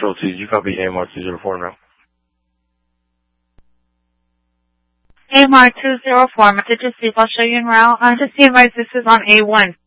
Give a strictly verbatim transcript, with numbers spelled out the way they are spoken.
Control T, you copy A M R two zero four now. A M R two zero four, message received. I'll show you en route. Uh, just be advised this is on A one.